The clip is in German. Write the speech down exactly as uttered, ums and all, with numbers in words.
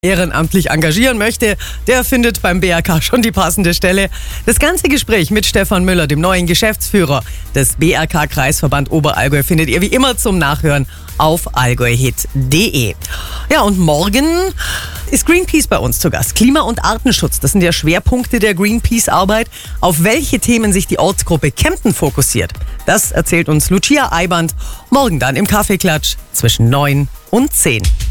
ehrenamtlich engagieren möchte, der findet beim B R K schon die passende Stelle. Das ganze Gespräch mit Stefan Müller, dem neuen Geschäftsführer des B R K-Kreisverband Oberallgäu, findet ihr wie immer zum Nachhören auf allgäuhit punkt de. Ja, und morgen ist Greenpeace bei uns zu Gast. Klima- und Artenschutz, das sind ja Schwerpunkte der Greenpeace-Arbeit. Auf welche Themen sich die Ortsgruppe Kempten fokussiert, das erzählt uns Lucia Eiband morgen dann im Kaffeeklatsch zwischen neun und zehn.